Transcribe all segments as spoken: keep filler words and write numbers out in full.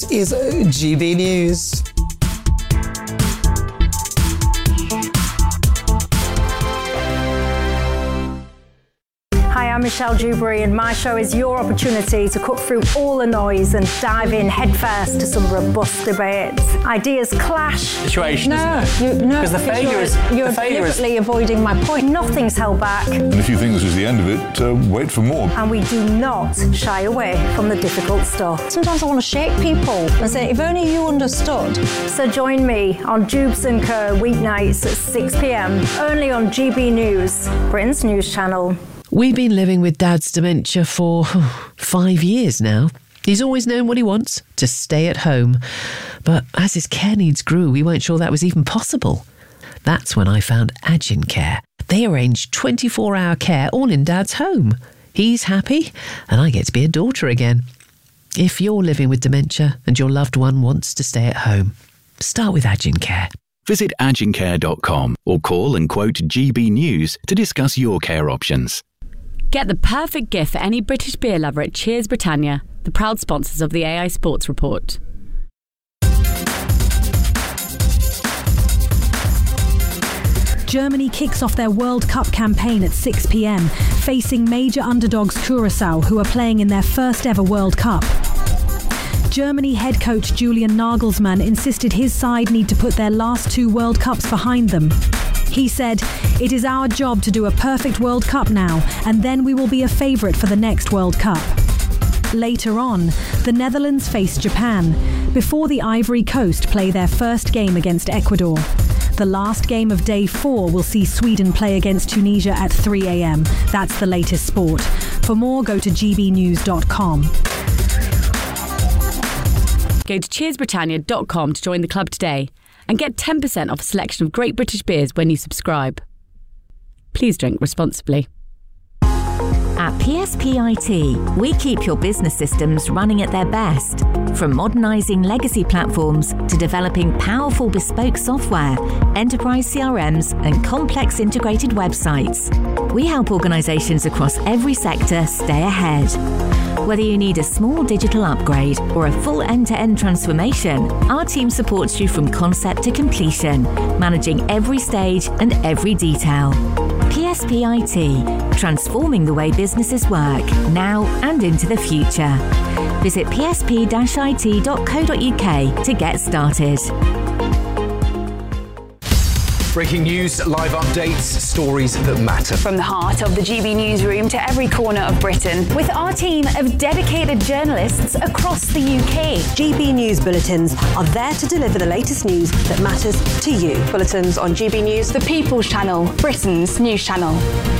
Is G B News. Hi, I'm Michelle Dewberry, and my show is your opportunity to cut through all the noise and dive in headfirst to some robust debates. Ideas clash. Situation. No, you, no, because the failure you're, is you're the failure deliberately is... avoiding my point. Nothing's held back. And if you think this is the end of it, uh, wait for more. And we do not shy away from the difficult stuff. Sometimes I want to shake people and say, if only you understood. So join me on Jubes and Co weeknights at six p.m. only on G B News, Britain's news channel. We've been living with Dad's dementia for oh, five years now. He's always known what he wants, to stay at home. But as his care needs grew, we weren't sure that was even possible. That's when I found Agincare. They arrange twenty-four hour care all in Dad's home. He's happy, and I get to be a daughter again. If you're living with dementia and your loved one wants to stay at home, start with Agincare. Visit agincare dot com or call and quote G B News to discuss your care options. Get the perfect gift for any British beer lover at Cheers Britannia, the proud sponsors of the A I Sports Report. Germany kicks off their World Cup campaign at six p.m, facing major underdogs Curaçao, who are playing in their first ever World Cup. Germany head coach Julian Nagelsmann insisted his side need to put their last two World Cups behind them. He said, "It is our job to do a perfect World Cup now, and then we will be a favourite for the next World Cup." Later on, the Netherlands face Japan, before the Ivory Coast play their first game against Ecuador. The last game of day four will see Sweden play against Tunisia at three a.m. That's the latest sport. For more, go to g b news dot com. Go to cheers britannia dot com to join the club today and get ten percent off a selection of great British beers when you subscribe. Please drink responsibly. At P S P I T, we keep your business systems running at their best. From modernising legacy platforms to developing powerful bespoke software, enterprise C R Ms and complex integrated websites. We help organisations across every sector stay ahead. Whether you need a small digital upgrade or a full end-to-end transformation, our team supports you from concept to completion, managing every stage and every detail. P S P I T, transforming the way businesses work, now and into the future. Visit p s p dash i t dot co dot u k to get started. Breaking news, live updates, stories that matter. From the heart of the G B newsroom to every corner of Britain, with our team of dedicated journalists across the U K. G B News Bulletins are there to deliver the latest news that matters to you. Bulletins on G B News, the People's Channel, Britain's news channel.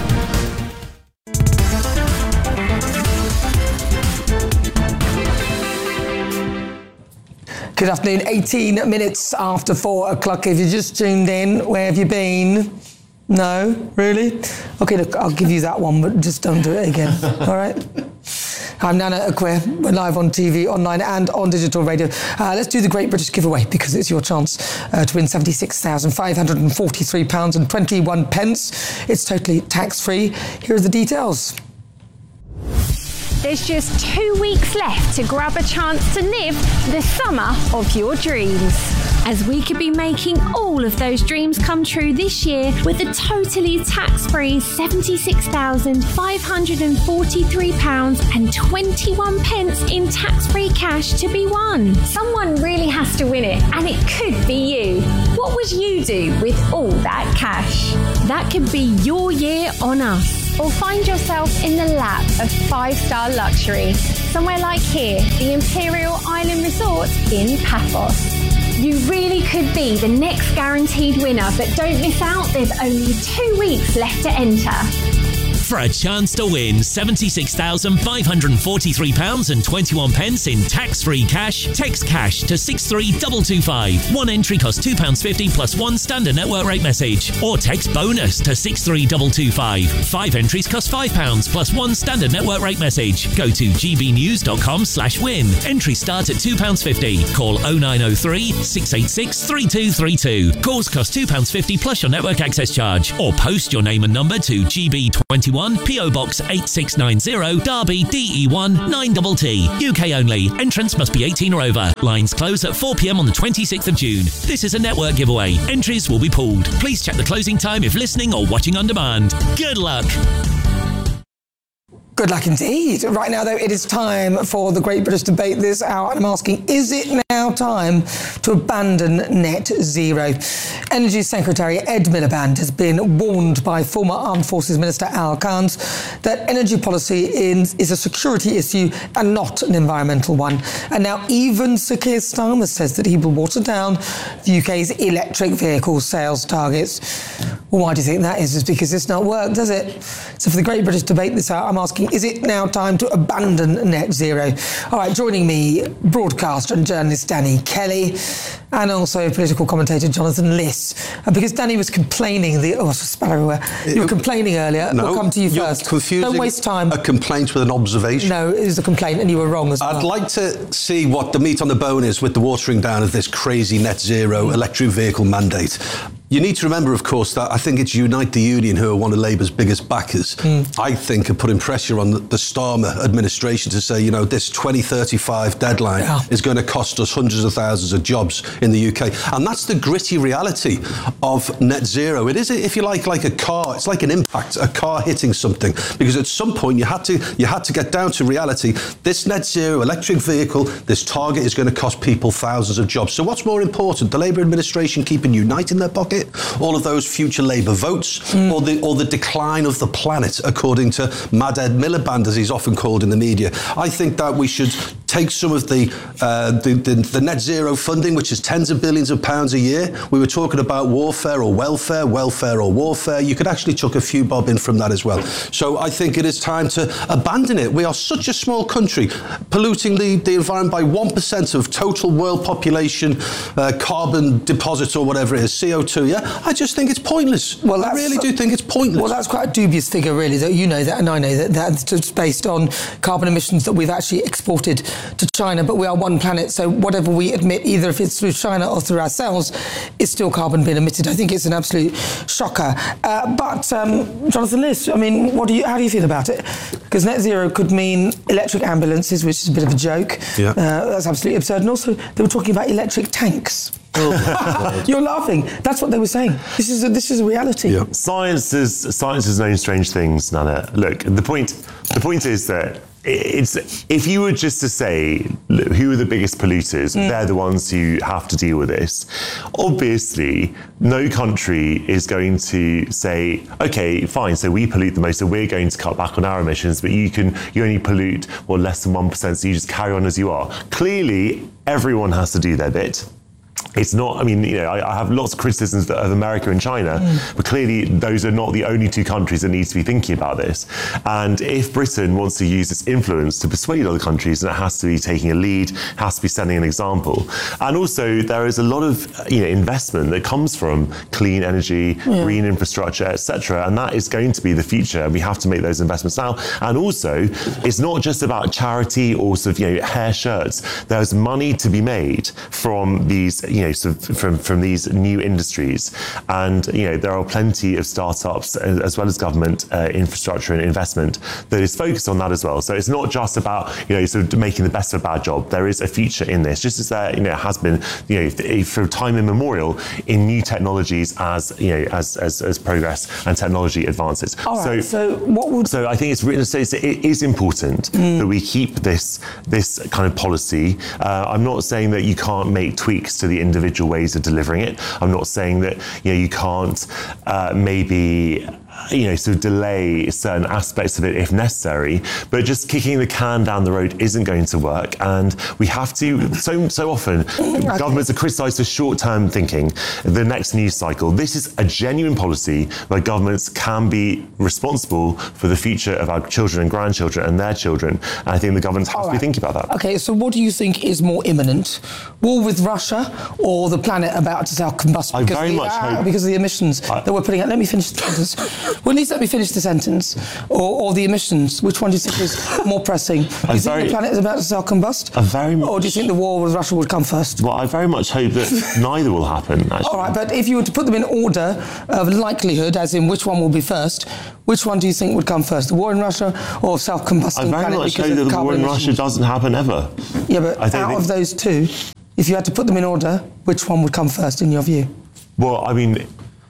Good afternoon, eighteen minutes after four o'clock. If you just tuned in, where have you been? No? Really? Okay, look, I'll give you that one, but just don't do it again, all right? I'm Nana Akwe. We're live on T V, online and on digital radio. Uh, let's do the Great British Giveaway, because it's your chance uh, to win seventy-six thousand five hundred forty-three pounds and twenty-one pence. It's totally tax-free. Here are the details. There's just two weeks left to grab a chance to live the summer of your dreams, as we could be making all of those dreams come true this year with a totally tax-free seventy-six thousand five hundred forty-three pounds and twenty-one pence in tax-free cash to be won. Someone really has to win it, and it could be you. What would you do with all that cash? That could be your year on us, or find yourself in the lap of five-star luxury, somewhere like here, the Imperial Island Resort in Paphos. You really could be the next guaranteed winner, but don't miss out, there's only two weeks left to enter. For a chance to win seventy-six thousand five hundred forty-three pounds and twenty-one pence in tax-free cash, text cash to six three two two five. One entry costs two pounds fifty plus one standard network rate message. Or text bonus to six three two two five. Five entries cost five pounds plus one standard network rate message. Go to g b news dot com slash win. Entry start at two pounds fifty. Call oh nine oh three, six eight six, three two three two. Calls cost two pounds fifty plus your network access charge. Or post your name and number to G B twenty-one one, P O Box eight six nine zero, Derby, D E one nine T T. U K only. Entrance must be eighteen or over. Lines close at four p.m. on the twenty-sixth of June. This is a network giveaway. Entries will be pulled. Please check the closing time if listening or watching on demand. Good luck. Good luck indeed. Right now, though, it is time for the Great British Debate this hour, and I'm asking, is it now time to abandon net zero? Energy Secretary Ed Miliband has been warned by former Armed Forces Minister Al Khans that energy policy is, is a security issue and not an environmental one. And now even Sir Keir Starmer says that he will water down the U K's electric vehicle sales targets. Well, why do you think that is? It's because it's not worked, does it? So for the Great British Debate this hour, I'm asking, is it now time to abandon net zero? All right, joining me, broadcaster and journalist Danny Kelly, and also political commentator Jonathan Liss. And because Danny was complaining, the oh, spat everywhere. You were complaining earlier. No, we'll come to you you're first. Confusing Don't waste time. A complaint with an observation. No, it was a complaint, and you were wrong as well. I'd like to see what the meat on the bone is with the watering down of this crazy net zero electric vehicle mandate. You need to remember, of course, that I think it's Unite the Union who are one of Labour's biggest backers. Mm. I think are putting pressure on the, the Starmer administration to say, you know, this twenty thirty-five deadline yeah. is going to cost us hundreds of thousands of jobs in the U K. And that's the gritty reality of net zero. It is, if you like, like a car. It's like an impact, a car hitting something. Because at some point you had to you had to get down to reality. This net zero electric vehicle, this target is going to cost people thousands of jobs. So what's more important, the Labour administration keeping Unite in their pocket, all of those future Labour votes, mm. or the or the decline of the planet, according to Mad Ed Miliband, as he's often called in the media? I think that we should take some of the, uh, the, the the net zero funding, which is tens of billions of pounds a year. We were talking about warfare or welfare, welfare or warfare. You could actually chuck a few bob in from that as well. So I think it is time to abandon it. We are such a small country, polluting the, the environment by one percent of total world population, uh, carbon deposit or whatever it is, C O two, yeah? I just think it's pointless. Well, I really do think it's pointless. Well, that's quite a dubious figure, really, that you know that, and I know that that's just based on carbon emissions that we've actually exported to China, but we are one planet, so whatever we admit, either if it's through China or through ourselves, is still carbon being emitted. I think it's an absolute shocker. Uh, but, um, Jonathan Liss, I mean, what do you, how do you feel about it? Because net zero could mean electric ambulances, which is a bit of a joke. Yeah. Uh, that's absolutely absurd. And also, they were talking about electric tanks. Oh, you're laughing. That's what they were saying. This is a, this is a reality. Yeah. Science is science has known strange things, Nana. Look, the point the point is that it's if you were just to say who are the biggest polluters, mm. they're the ones who have to deal with this. Obviously, no country is going to say, okay, fine, so we pollute the most, so we're going to cut back on our emissions, but you can you only pollute well less than one percent, so you just carry on as you are. Clearly, everyone has to do their bit. It's not, I mean, you know, I, I have lots of criticisms of America and China, mm. but clearly those are not the only two countries that need to be thinking about this. And if Britain wants to use its influence to persuade other countries, then it has to be taking a lead, has to be setting an example. And also there is a lot of, you know, investment that comes from clean energy, yeah. green infrastructure, et cetera. And that is going to be the future. We have to make those investments now. And also, it's not just about charity or sort of, you know, hair shirts. There's money to be made from these, you know, sort of from, from these new industries. And, you know, there are plenty of startups as well as government uh, infrastructure and investment that is focused on that as well. So it's not just about, you know, sort of making the best of a bad job. There is a future in this, just as there, you know, has been, you know, for time immemorial in new technologies as, you know, as, as, as progress and technology advances. All right, so, so what would... So I think it's written, so it is important mm. that we keep this, this kind of policy. Uh, I'm not saying that you can't make tweaks to the individual ways of delivering it. I'm not saying that, you know, you can't uh, maybe, you know, sort of delay certain aspects of it if necessary, but just kicking the can down the road isn't going to work. And we have to, so so often, okay. governments are criticised for short-term thinking, the next news cycle. This is a genuine policy where governments can be responsible for the future of our children and grandchildren and their children. And I think the governments have All to right. be thinking about that. Okay, so what do you think is more imminent? War with Russia or the planet about to self-combust? I very the, much uh, hope... Because of the emissions I, that we're putting out. Let me finish the sentence. Well, at least let me finish the sentence. Or, or the emissions. Which one do you think is more pressing? Do you think very, the planet is about to self-combust? I very much, or do you think the war with Russia would come first? Well, I very much hope that neither will happen, actually. All right, but if you were to put them in order of likelihood, as in which one will be first, which one do you think would come first? The war in Russia or self-combusting I very planet much because hope of that the war in emissions? Russia doesn't happen ever. Yeah, but I don't out think... of those two, if you had to put them in order, which one would come first in your view? Well, I mean...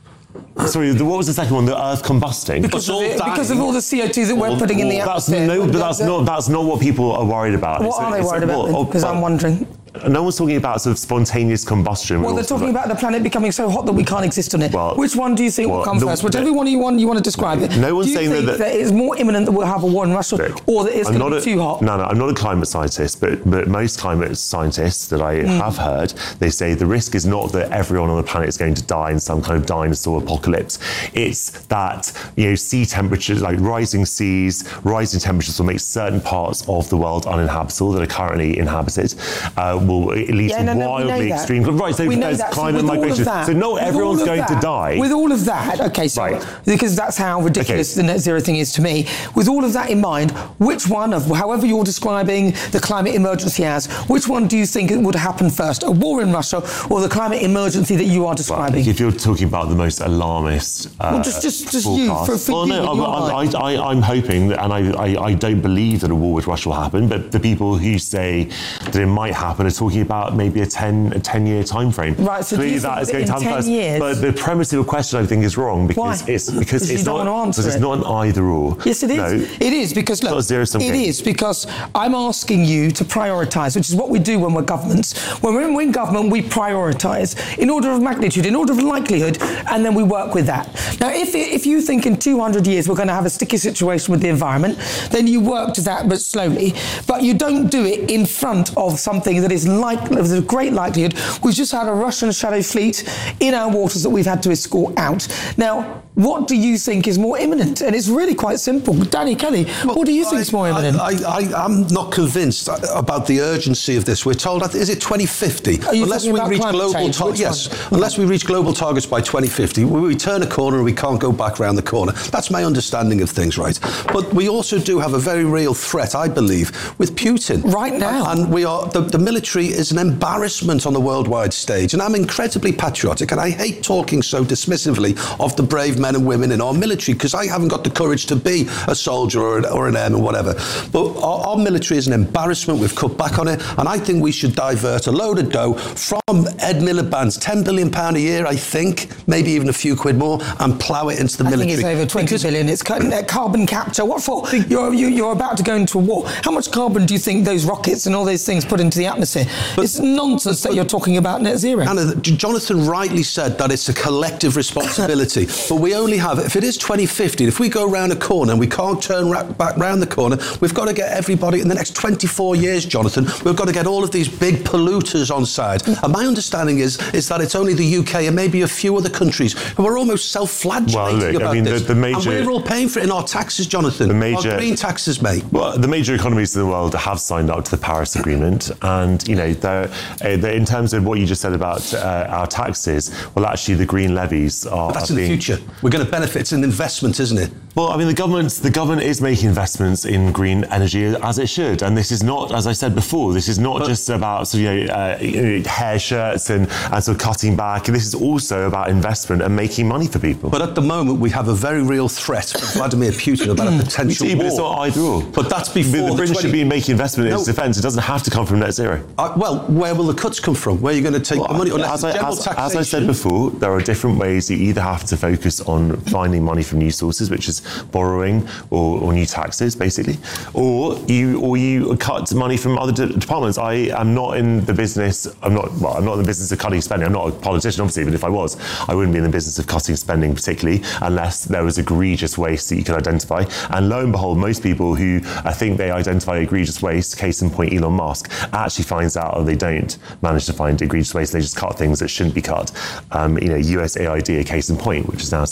Sorry, what was the second one? The Earth combusting? Because, of, it, because of all the C O two that we're putting in the atmosphere. No, but that's not, that's not what people are worried about. What it's, are they worried about? Because I'm wondering. No one's talking about sort of spontaneous combustion. Well, they're talking about the planet becoming so hot that we can't exist on it. Well, Which one do you think well, will come the, first? Whichever one you want, you want to describe it. No one's do you saying think that, that it's more imminent that we'll have a war in Russia, look, or that it's I'm going to not be a, too hot? No, no, I'm not a climate scientist, but but most climate scientists that I Mm. have heard, they say the risk is not that everyone on the planet is going to die in some kind of dinosaur apocalypse. It's that, you know, sea temperatures, like rising seas, rising temperatures will make certain parts of the world uninhabitable that are currently inhabited, uh, will lead Yeah, to no, no, we know wildly that. extreme. Right, so We know there's that. So climate with all of migration. that- So not with everyone's all of going to that- die. With all of that, okay, so Right. because that's how ridiculous Okay. the net zero thing is to me. With all of that in mind, which one of, however you're describing the climate emergency as, which one do you think would happen first? A war in Russia or the climate emergency that you are describing? Well, if you're talking about the most alarmist, uh, Well, just- just- just you, forecast- for- for well, you, no, in I'm, your I'm, mind. I, I, I'm hoping, that, and I, I, I don't believe that a war with Russia will happen. But the people who say that it might happen are talking about maybe a ten, a ten-year time frame. Right, so do Clearly you think that is that going to in happen ten first. years- But the premise of your question, I think, is wrong because Why? it's because Because you it's don't not want to answer because it. it's not an either or. Yes, it is. No, it is because look, not a zero-sum it game. is because I'm asking you to prioritise, which is what we do when we're governments. When we're in, we're in government, we prioritise in order of magnitude, in order of likelihood, and then we work with that. Now, if if you think in two hundred years we're going to have a sticky situation with the environment, then you work to that, but slowly. But you don't do it in front of something that is like there's a great likelihood. We've just had a Russian shadow fleet in our waters that we've had to escort out. Now, what do you think is more imminent? And it's really quite simple. Danny Kelly, well, what do you think is more imminent? I, I, I'm not convinced about the urgency of this. We're told, is it twenty fifty? Are you unless talking we about reach climate global change? tar- Which yes, one? unless we reach global targets by twenty fifty, we, we turn a corner and we can't go back round the corner. That's my understanding of things, right? But we also do have a very real threat, I believe, with Putin. Right now. And, and we are the, the military is an embarrassment on the worldwide stage. And I'm incredibly patriotic, and I hate talking so dismissively of the brave men and women in our military because I haven't got the courage to be a soldier or an, or an airman, whatever. But our, our military is an embarrassment. We've cut back on it, and I think we should divert a load of dough from Ed Miliband's ten billion pounds a year, I think, maybe even a few quid more, and plough it into the I military. think it's over twenty Because billion. It's cutting, uh, carbon capture. What for? You're, you, you're about to go into a war. How much carbon do you think those rockets and all those things put into the atmosphere? But, it's nonsense that you're talking about net zero. Anna, Jonathan rightly said that it's a collective responsibility, but we only have, if it is twenty fifty, if we go round a corner and we can't turn ra- back round the corner, we've got to get everybody in the next twenty-four years, Jonathan, we've got to get all of these big polluters on side. And my understanding is is that it's only the U K and maybe a few other countries who are almost self-flagellating Well, look, about I mean, this. the, the major, and we're all paying for it in our taxes, Jonathan. The major, our green taxes, mate. Well, the major economies in the world have signed up to the Paris Agreement, and you know, they're, uh, they're, in terms of what you just said about uh, our taxes, well, actually, the green levies are. But that's are in being, the future. We're going to benefit. It's an investment, isn't it? Well, I mean, the government, the government is making investments in green energy as it should, and this is not, as I said before, this is not but, just about sort of, you know, uh, you know, hair shirts and, and sort of cutting back. This is also about investment and making money for people. But at the moment, we have a very real threat from Vladimir Putin about a potential see, war. But it's not either or. But that's before the, the British twenty should be making investment in no. its defence. It doesn't have to come from net zero. Uh, well, where will the cuts come from? Where are you going to take well, the money? As I, as, as I said before, there are different ways. You either have to focus on finding money from new sources, which is borrowing or, or new taxes, basically, or you or you cut money from other de- departments. I am not in the business. I'm not. Well, I'm not in the business of cutting spending. I'm not a politician, obviously. But if I was, I wouldn't be in the business of cutting spending, particularly unless there was egregious waste that you could identify. And lo and behold, most people who I think they identify egregious waste, case in point, Elon Musk, actually finds out, or they don't manage to find egregious waste. They just cut things that shouldn't be cut. Um, you know, U S A I D, a case in point, which is now C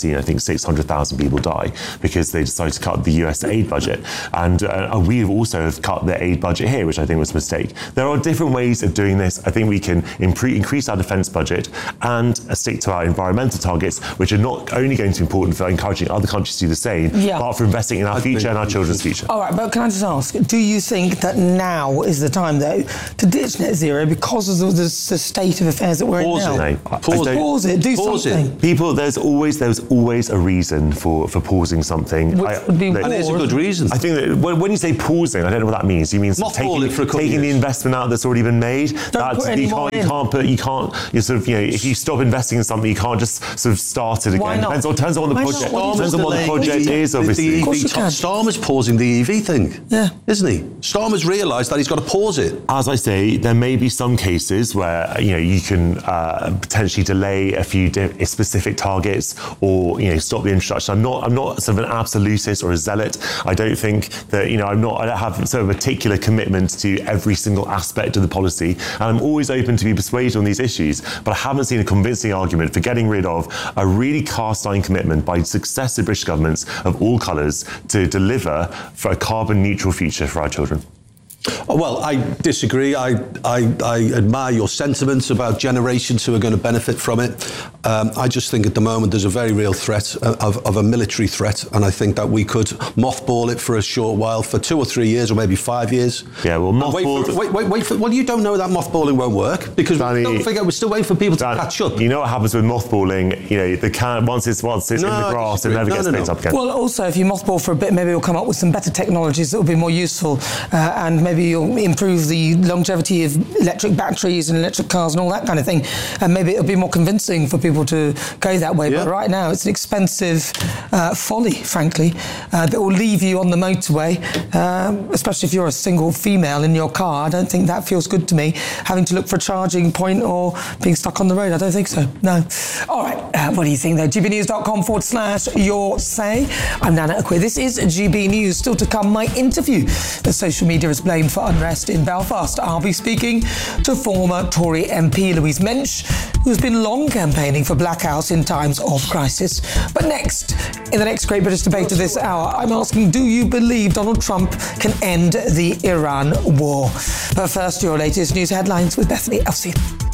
seen, I think, six hundred thousand people die because they decided to cut the U S aid budget. And uh, we also have cut the aid budget here, which I think was a mistake. There are different ways of doing this. I think we can impre- increase our defence budget and uh, stick to our environmental targets, which are not only going to be important for encouraging other countries to do the same, Yeah. but for investing in our I future think- and our children's future. All right, but can I just ask, do you think that now is the time, though, to ditch net zero because of the, the, the state of affairs that we're Pause in now? it. No, I- Pause, I don't- Pause it. Do Pause it. something. People, there's always there's always a reason for, for pausing something. Which would be look, And there's a good reason. I think that when, when you say pausing, I don't know what that means. You mean sort of Mothball taking, it for a couple taking the years. investment out that's already been made? Don't put any you more can't you in. can't put you can't you sort of you know if you stop investing in something, you can't just sort of start it again. Why not? Depends on, depends on what the Why not? project What do you depends on what the Delaying project the- is, the- obviously. The Of course E V you can. Starmer's pausing the E V thing, Yeah. isn't he? Starmer's realised that he's got to pause it. As I say, there may be some cases where you know you can uh, potentially delay a few di- specific targets, or you know stop the introduction. I'm not I'm not sort of an absolutist or a zealot. I don't think that you know I'm not I don't have sort of a particular commitment to every single aspect of the policy, and I'm always open to be persuaded on these issues. But I haven't seen a convincing argument for getting rid of a really cast iron commitment by successive British governments of all colours to deliver for a carbon neutral future for our children. Oh, well, I disagree. I, I, I admire your sentiments about generations who are going to benefit from it. Um, I just think at the moment there's a very real threat of, of a military threat, and I think that we could mothball it for a short while, for two or three years, or maybe five years. Yeah, well, And wait mothball. for, wait, wait, wait for. Well, you don't know that mothballing won't work because Danny, don't forget we're still waiting for people to Dan, catch up. You know what happens with mothballing? You know, the can once it's once it's No, in the I grass, it disagree. never No, gets no, picked no. up again. Well, also, if you mothball for a bit, maybe we'll come up with some better technologies that will be more useful, uh, and maybe you'll improve the longevity of electric batteries and electric cars and all that kind of thing, and maybe it'll be more convincing for people to go that way. Yeah. But right now, it's an expensive uh, folly, frankly, uh, that will leave you on the motorway, um, especially if you're a single female in your car. I don't think that feels good to me, having to look for a charging point or being stuck on the road. I don't think so, no. All right, uh, what do you think, though? gbnews.com forward slash your say. I'm Nana Akwe. This is G B News. Still to come, my interview. The social media is blamed for unrest in Belfast. I'll be speaking to former Tory M P Louise Mensch, who's been long campaigning for blackouts in times of crisis. But next, in the next Great British Debate of this hour, I'm asking, do you believe Donald Trump can end the Iran war? But first, your latest news headlines with Bethany Elsie.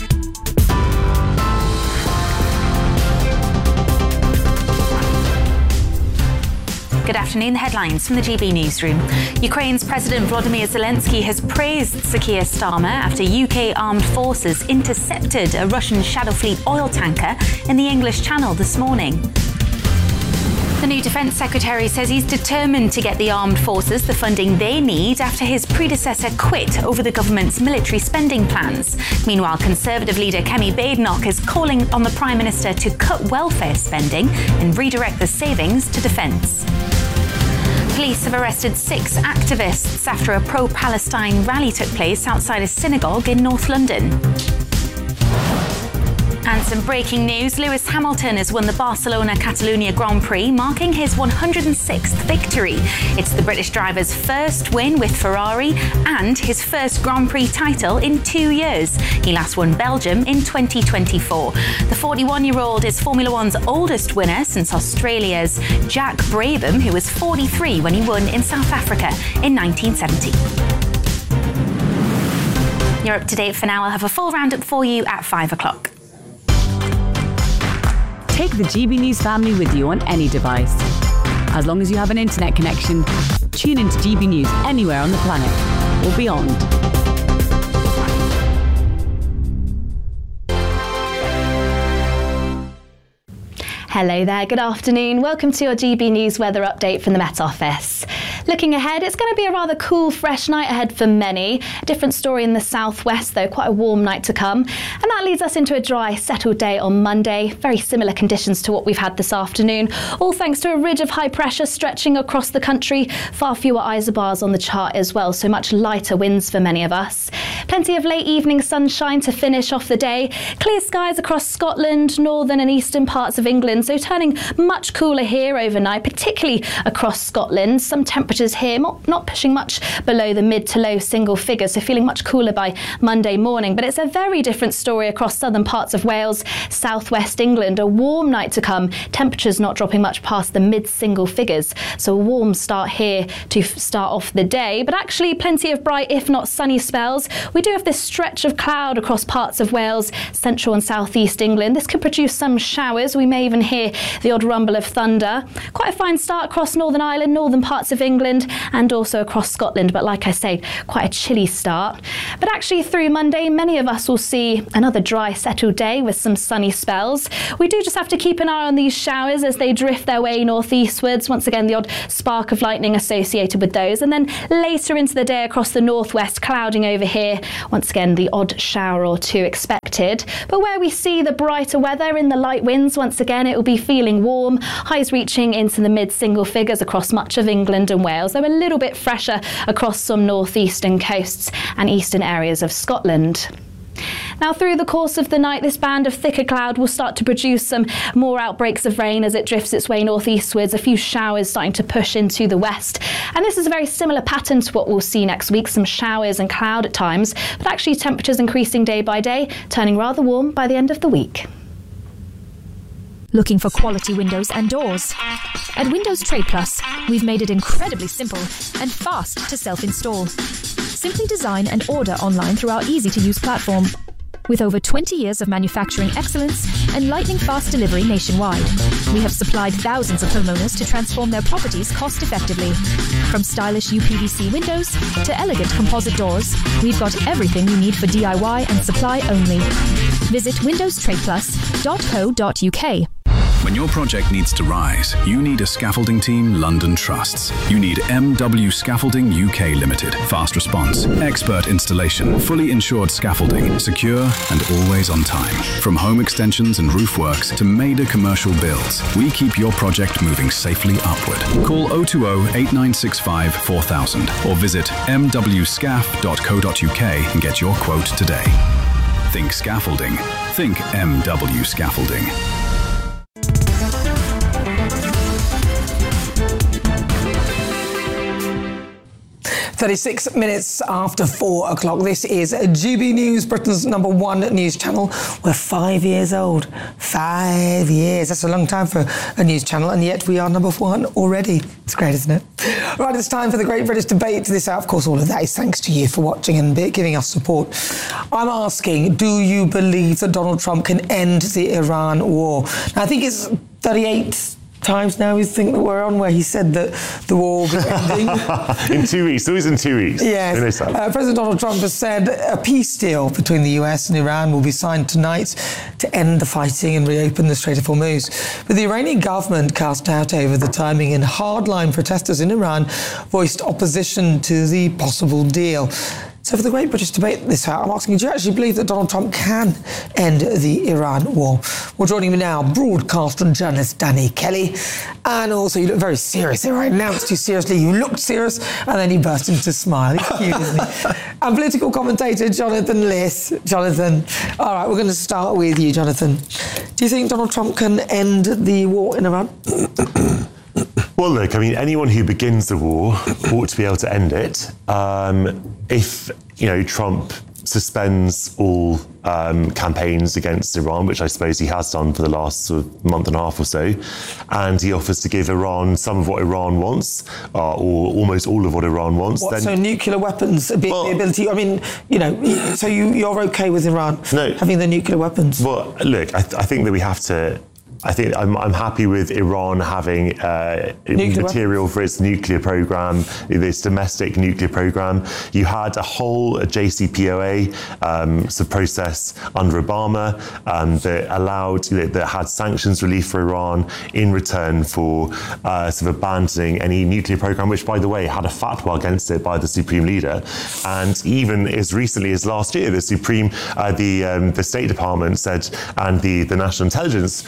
Good afternoon. The headlines from the G B Newsroom. Ukraine's President Volodymyr Zelensky has praised Sir Keir Starmer after U K armed forces intercepted a Russian Shadow Fleet oil tanker in the English Channel this morning. The new Defence Secretary says he's determined to get the armed forces the funding they need after his predecessor quit over the government's military spending plans. Meanwhile, Conservative leader Kemi Badenoch is calling on the Prime Minister to cut welfare spending and redirect the savings to defence. Police have arrested six activists after a pro-Palestine rally took place outside a synagogue in North London. And some breaking news. Lewis Hamilton has won the Barcelona Catalunya Grand Prix, marking his one hundred sixth victory. It's the British driver's first win with Ferrari and his first Grand Prix title in two years. He last won Belgium in twenty twenty-four. The forty-one-year-old is Formula One's oldest winner since Australia's Jack Brabham, who was forty-three when he won in South Africa in nineteen seventy. You're up to date for now. I'll have a full roundup for you at five o'clock. Take the G B News family with you on any device. As long as you have an internet connection, tune into G B News anywhere on the planet or beyond. Hello there, good afternoon. Welcome to your G B News weather update from the Met Office. Looking ahead, it's going to be a rather cool, fresh night ahead for many. A different story in the southwest, though, quite a warm night to come. And that leads us into a dry, settled day on Monday. Very similar conditions to what we've had this afternoon, all thanks to a ridge of high pressure stretching across the country. Far fewer isobars on the chart as well, so much lighter winds for many of us. Plenty of late evening sunshine to finish off the day. Clear skies across Scotland, northern and eastern parts of England, so turning much cooler here overnight, particularly across Scotland. Some temperatures temperatures here not, not pushing much below the mid to low single figures, so feeling much cooler by Monday morning. But it's a very different story across southern parts of Wales, southwest England. A warm night to come, temperatures not dropping much past the mid single figures. So a warm start here to f- start off the day, but actually plenty of bright, if not sunny spells. We do have this stretch of cloud across parts of Wales, central and southeast England. This could produce some showers. We may even hear the odd rumble of thunder. Quite a fine start across Northern Ireland, northern parts of England, and also across Scotland. But like I say, quite a chilly start. But actually through Monday, many of us will see another dry, settled day with some sunny spells. We do just have to keep an eye on these showers as they drift their way northeastwards. Once again, the odd spark of lightning associated with those. And then later into the day across the northwest, clouding over here. Once again, the odd shower or two expected. But where we see the brighter weather in the light winds, once again, it will be feeling warm. Highs reaching into the mid-single figures across much of England and Wales, though a little bit fresher across some northeastern coasts and eastern areas of Scotland. Now, through the course of the night, this band of thicker cloud will start to produce some more outbreaks of rain as it drifts its way northeastwards, a few showers starting to push into the west. And this is a very similar pattern to what we'll see next week, some showers and cloud at times, but actually temperatures increasing day by day, turning rather warm by the end of the week. Looking for quality windows and doors? At Windows Trade Plus, we've made it incredibly simple and fast to self-install. Simply design and order online through our easy-to-use platform. With over twenty years of manufacturing excellence and lightning-fast delivery nationwide, we have supplied thousands of homeowners to transform their properties cost-effectively. From stylish U P V C windows to elegant composite doors, we've got everything you need for D I Y and supply only. Visit windows trade plus dot co dot uk. When your project needs to rise, you need a scaffolding team London trusts. You need M W Scaffolding U K Limited. Fast response, expert installation, fully insured scaffolding, secure and always on time. From home extensions and roof works to major commercial builds, we keep your project moving safely upward. Call oh two oh, eight nine six five, four thousand or visit m w scaf dot co dot uk and get your quote today. Think scaffolding. Think M W Scaffolding. thirty-six minutes after four o'clock. This is G B News, Britain's number one news channel. We're five years old. Five years. That's a long time for a news channel, and yet we are number one already. It's great, isn't it? Right, it's time for the Great British Debate. This out, of course, all of that is thanks to you for watching and giving us support. I'm asking, do you believe that Donald Trump can end the Iran war? Now, I think it's thirty-eight times now we think that we're on where he said that the war will be ending. In two weeks, always in two weeks. Yes. Uh, President Donald Trump has said a peace deal between the U S and Iran will be signed tonight to end the fighting and reopen the Strait of Hormuz. But the Iranian government cast doubt over the timing, and hardline protesters in Iran voiced opposition to the possible deal. So for the Great British Debate this hour, I'm asking, do you actually believe that Donald Trump can end the Iran war? Well, joining me now, broadcaster and journalist Danny Kelly. And also, you look very serious here. I announced you seriously. You looked serious, and then you burst into a smile. It's cute, isn't it? And political commentator Jonathan Liss. Jonathan, all right, we're going to start with you, Jonathan. Do you think Donald Trump can end the war in Iran? Well, look, I mean, anyone who begins the war ought to be able to end it. Um, if, you know, Trump suspends all um, campaigns against Iran, which I suppose he has done for the last sort of month and a half or so, and he offers to give Iran some of what Iran wants, uh, or almost all of what Iran wants. What, then, so nuclear weapons, the well, ability, I mean, you know, so you, you're okay with Iran no, having the nuclear weapons? Well, look, I, th- I think that we have to... I think I'm, I'm happy with Iran having uh, material weapons for its nuclear program, this domestic nuclear program. You had a whole J C P O A um, sort of process under Obama um, that allowed, you know, that had sanctions relief for Iran in return for uh, sort of abandoning any nuclear program, which, by the way, had a fatwa against it by the Supreme Leader. And even as recently as last year, the Supreme, uh, the um, the State Department said, and the, the National Intelligence Director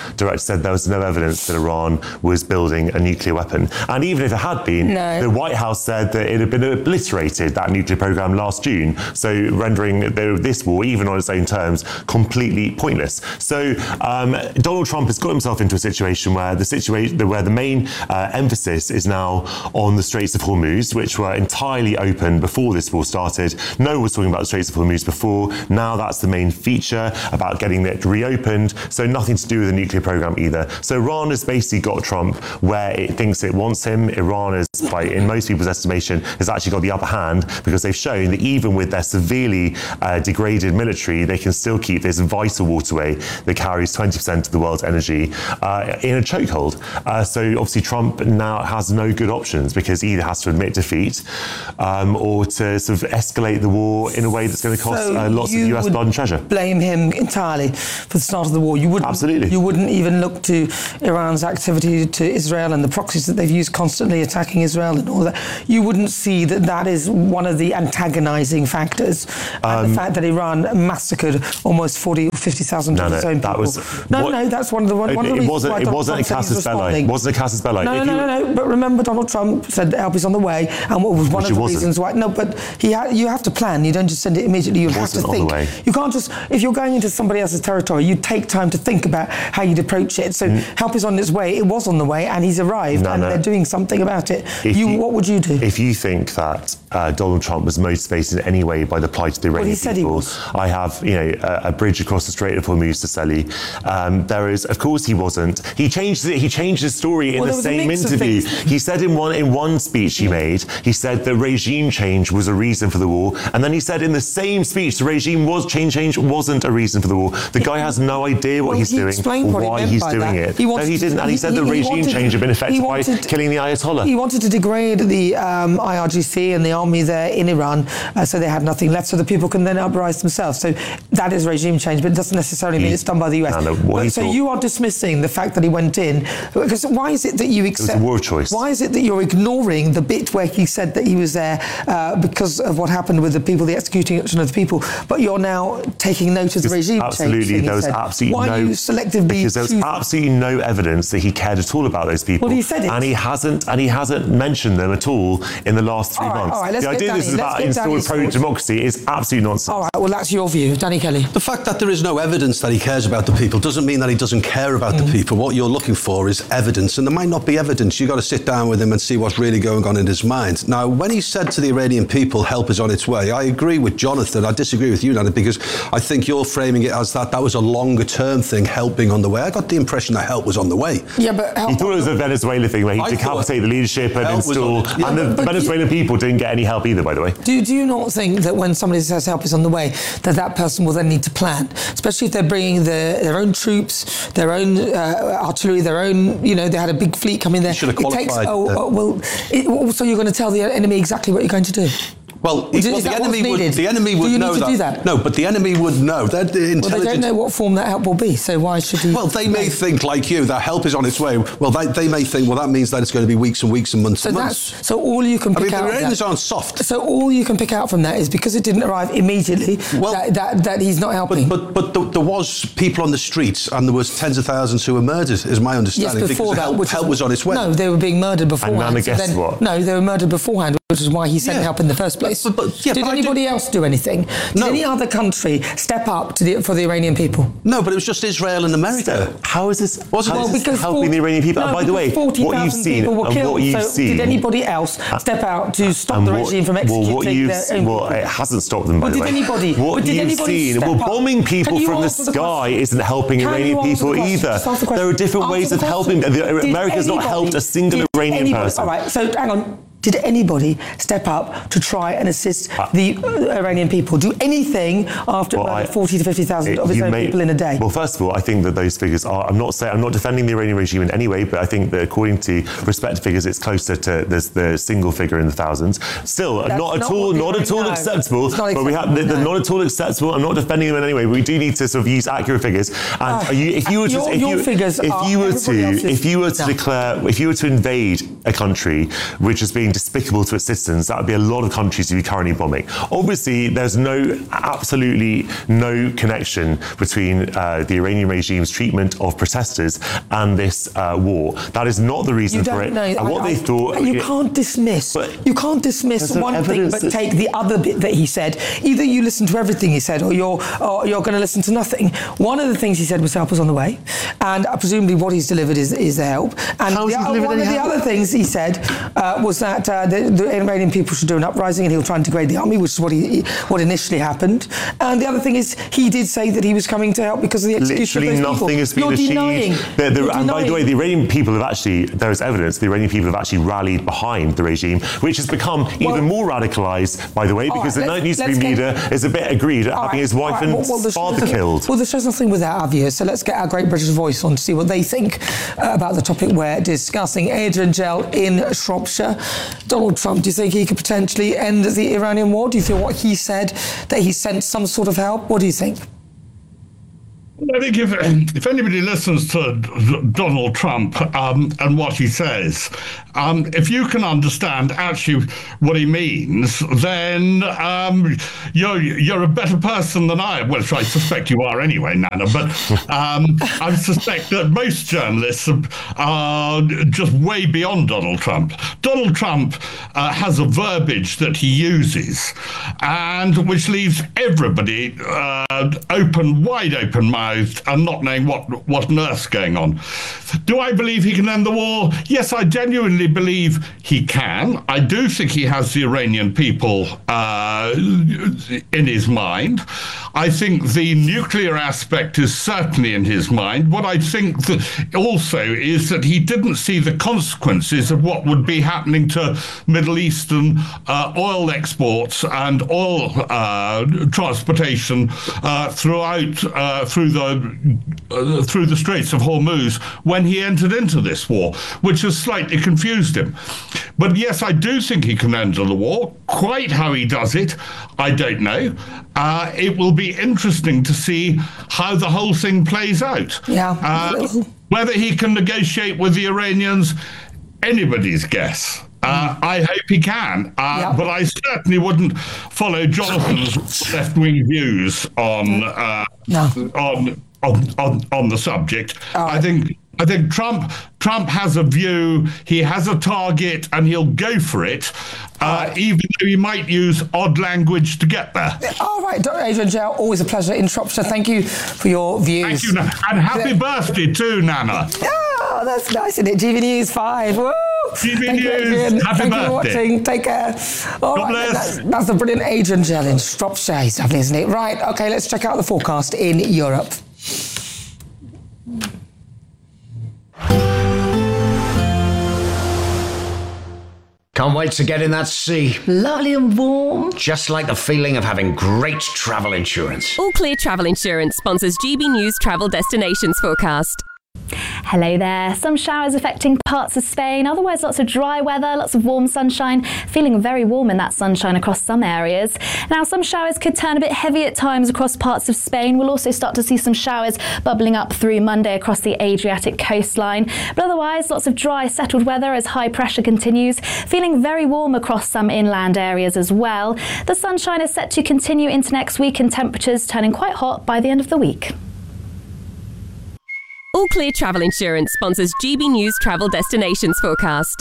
said there was no evidence that Iran was building a nuclear weapon. And even if it had been, no. the White House said that it had been obliterated, that nuclear program, last June. So rendering the, this war, even on its own terms, completely pointless. So um, Donald Trump has got himself into a situation where the situation, where the main uh, emphasis is now on the Straits of Hormuz, which were entirely open before this war started. No one was talking about the Straits of Hormuz before. Now that's the main feature, about getting it reopened. So nothing to do with the nuclear program either. So Iran has basically got Trump where it thinks it wants him. Iran is, by, in most people's estimation, has actually got the upper hand because they've shown that even with their severely uh, degraded military, they can still keep this vital waterway that carries twenty percent of the world's energy uh, in a chokehold. Uh, so obviously Trump now has no good options because he either has to admit defeat um, or to sort of escalate the war in a way that's going to cost so uh, lots of U S blood and treasure. Blame him entirely for the start of the war. You wouldn't, Absolutely. You wouldn't even look to Iran's activity to Israel and the proxies that they've used constantly attacking Israel and all that. You wouldn't see that that is one of the antagonising factors. Um, and the fact that Iran massacred almost forty or fifty thousand no, of no, its own people. That was, no, what, no, that's one of the one, it, one of the it reasons wasn't, why it Donald wasn't Trump a casus belli. It wasn't a casus belli. No, no, if no, you, no, no. But remember, Donald Trump said help is on the way, and what was one Which of the wasn't. reasons why. No, but he ha- you have to plan. You don't just send it immediately. You It have to wasn't on think. the way. You can't just if you're going into somebody else's territory, you take time to think about how you'd approach it. So mm. help is on its way. It was on the way, and he's arrived, no, and no. they're doing something about it. You, you, what would you do? If you think that uh, Donald Trump was motivated in any way by the plight of the Iranian well, he said people, he was. I have, you know, a, a bridge across the Strait of Hormuz to Seli. Um, there is, of course, he wasn't. He changed it. He changed his story in well, the same interview. He said in one in one speech he made, he said that regime change was a reason for the war, and then he said in the same speech the regime was change change wasn't a reason for the war. The guy has no idea what well, he's he doing, or what why he he's by doing that. it. He no, he didn't, and he, he said the he, regime wanted, change had been affected wanted, by killing the Ayatollah. He wanted to degrade the um, I R G C and the army there in Iran, uh, so they had nothing left, so the people can then uprise themselves. So that is regime change, but it doesn't necessarily mean he, it's done by the U S. No, no, but, so thought, you are dismissing the fact that he went in, because why is it that you accept? It was a war of choice. Why is it that you're ignoring the bit where he said that he was there uh, because of what happened with the people, the executing of the people, but you're now taking note of the regime absolutely, change? There was said. absolutely why no, are you selectively because there was choosing? absolutely no evidence that he cared at all about those people. Well, he said it. And he hasn't, and he hasn't mentioned them at all in the last three all right, months. All right, let's the idea Danny, this is about installed pro-democracy is absolutely nonsense. All right, well, that's your view. Danny Kelly. The fact that there is no evidence that he cares about the people doesn't mean that he doesn't care about mm. the people. What you're looking for is evidence, and there might not be evidence. You've got to sit down with him and see what's really going on in his mind. Now, when he said to the Iranian people, help is on its way, I agree with Jonathan. I disagree with you, Nana, because I think you're framing it as that that was a longer-term thing, helping on the way. I got the impression that help was on the way. Yeah, but he thought it was a Venezuela thing where he decapitated the leadership and install, yeah, and the but, Venezuelan but, people didn't get any help either, by the way. Do, do you not think that when somebody says help is on the way, that that person will then need to plan, especially if they're bringing the, their own troops, their own uh, artillery, their own, you know, they had a big fleet coming there. Should have qualified. It takes, oh, oh, well, it, also you're going to tell the enemy exactly what you're going to do. Well, is, well is the, enemy would, the enemy would do you know need to that. Do that. No, but the enemy would know. That the intelligence... Well, they don't know what form that help will be, so why should he... Well, they may think, like you, that help is on its way. Well, they, they may think, well, that means that it's going to be weeks and weeks and months so and that's, months. So all you can pick I mean, out... the Iranians that, aren't soft. So all you can pick out from that is because it didn't arrive immediately, well, that, that, that he's not helping. But but, but there was people on the streets and there was tens of thousands who were murdered, is my understanding. Yes, before because that, help, which help was on its way. No, they were being murdered beforehand. And Nana, so guess then, what? No, they were murdered beforehand, which is why he sent yeah. help in the first place. But, but, yeah, did but anybody did... else do anything? Did no. any other country step up to the, for the Iranian people? No, but it was just Israel and America. So, how is this, was how well, is this because helping forty, the Iranian people? No, and by the way, what you've seen people were and killed, what you've so seen... Did anybody else step out to stop the what, regime from executing well, what you've, their own Well, it hasn't stopped them, by well, the way. Did anybody, what did you've anybody seen... Well, bombing people from the sky the isn't helping Can Iranian people the either. The there are different answer ways the of helping... America's anybody, not helped a single Iranian anybody, person. All right, so hang on. Did anybody step up to try and assist uh, the Iranian people? Do anything after well, about I, forty to fifty thousand of its own may, people in a day? Well, first of all, I think that those figures are. I'm not saying I'm not defending the Iranian regime in any way, but I think that according to respective figures, it's closer to the, the single figure in the thousands. Still, That's not at not all, not at all no. acceptable. Not but we have the, the, not at all acceptable. I'm not defending them in any way. But we do need to sort of use accurate figures. And uh, are you, if you were to, your, if your you, figures if are you were to, if you were to no. declare, if you were to invade a country which is being despicable to its citizens, that would be a lot of countries you'd be currently bombing. Obviously, there's no, absolutely no connection between uh, the Iranian regime's treatment of protesters and this uh, war. That is not the reason You don't for it. know. And I- what I- they thought... You can't dismiss. You can't dismiss There's no one thing, evidence but that- take the other bit that he said. Either you listen to everything he said, or you're or you're going to listen to nothing. One of the things he said was help was on the way, and uh, presumably what he's delivered is is the help. And How has the, he o- delivered one of any the help? other things he said uh, was that uh, the, the Iranian people should do an uprising, and he'll try and degrade the army, which is what he what initially happened. And the other thing is he did say that he was coming to help because of the execution Literally of those nothing people. has been You're achieved. denying. The- the- You're and by the way, denying. the Iranian people have actually, there is evidence, the Iranian people have actually rallied behind the regime, which has become even more radicalised, by the way, All because right, the let's- newspaper let's leader get- is a bit aggrieved at All having right, his wife all right, and well, well, there's- father there's- killed. Well, there's just nothing without our viewers, so let's get our Great British Voice on to see what they think uh, about the topic we're discussing. Adrian Gell in Shropshire. Donald Trump, do you think he could potentially end the Iranian war? Do you feel what he said, that he sent some sort of help? What do you think? I think if if anybody listens to D- Donald Trump um, and what he says, um, if you can understand actually what he means, then um, you're you're a better person than I am. Well, I suspect you are anyway, Nana. But um, I suspect that most journalists are just way beyond Donald Trump. Donald Trump uh, has a verbiage that he uses, and which leaves everybody uh, open, wide open mouthed, and not knowing what what on earth's going on. Do I believe he can end the war? Yes, I genuinely believe he can. I do think he has the Iranian people uh, in his mind. I think the nuclear aspect is certainly in his mind. What I think that also is that he didn't see the consequences of what would be happening to Middle Eastern uh, oil exports and oil uh, transportation uh, throughout uh, through the uh, through the Straits of Hormuz when he entered into this war, which has slightly confused him. But yes, I do think he can enter the war. Quite how he does it, I don't know. Uh, it will be interesting to see how the whole thing plays out. Yeah. Uh, whether he can negotiate with the Iranians, anybody's guess. Uh, I hope he can, uh, Yeah. but I certainly wouldn't follow Jonathan's left-wing views on uh, No. on, on on on the subject. I think I think Trump Trump has a view, he has a target, and he'll go for it, uh, even though he might use odd language to get there. All right, Doctor Adrian Gell, always a pleasure in Shropshire. Thank you for your views. Thank you, Nana. And happy birthday too, Nana. Oh, that's nice, isn't it? G B News five. Woo! G B Thank you, News, Adrian. happy Thank you for birthday. watching. Take care. All God right, bless. That's, that's the brilliant Adrian Gell in Shropshire. He's lovely, isn't it? Right, okay, let's check out the forecast in Europe. Can't wait to get in that sea. Lovely and warm. Just like the feeling of having great travel insurance. All Clear Travel Insurance sponsors G B News Travel Destinations Forecast. Hello there. Some showers affecting parts of Spain, otherwise lots of dry weather, lots of warm sunshine, feeling very warm in that sunshine across some areas. Now, some showers could turn a bit heavy at times across parts of Spain. We'll also start to see some showers bubbling up through Monday across the Adriatic coastline. But otherwise, lots of dry, settled weather as high pressure continues, feeling very warm across some inland areas as well. The sunshine is set to continue into next week and temperatures turning quite hot by the end of the week. All Clear Travel Insurance sponsors G B News Travel Destinations Forecast.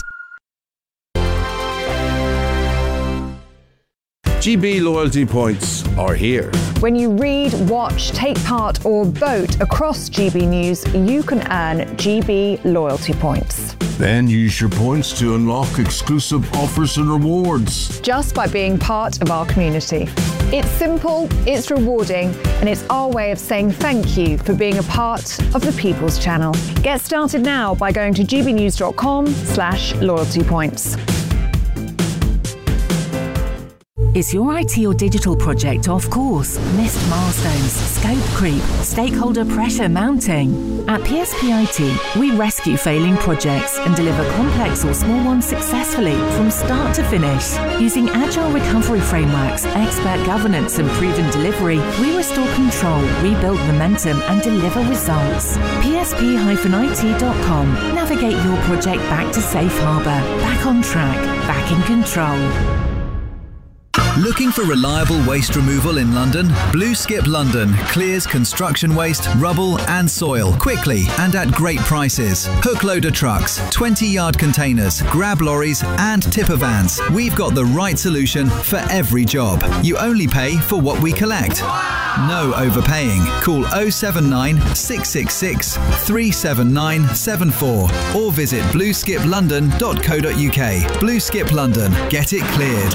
G B loyalty points are here. When you read, watch, take part or vote across G B News, you can earn G B loyalty points. Then use your points to unlock exclusive offers and rewards. Just by being part of our community. It's simple, it's rewarding, and it's our way of saying thank you for being a part of the People's Channel. Get started now by going to gbnews.com slash loyalty points. Is your I T or digital project off course? Missed milestones, scope creep, stakeholder pressure mounting? At P S P I T, we rescue failing projects and deliver complex or small ones successfully from start to finish. Using agile recovery frameworks, expert governance and proven delivery, we restore control, rebuild momentum and deliver results. P S P I T dot com. Navigate your project back to safe harbour, back on track, back in control. Looking for reliable waste removal in London? Blue Skip London clears construction waste, rubble and soil quickly and at great prices. Hook loader trucks, twenty yard containers, grab lorries and tipper vans. We've got the right solution for every job. You only pay for what we collect. No overpaying. Call oh seven nine, six six six, three seven nine seven four or visit blue skip london dot co dot uk. Blue Skip London. Get it cleared.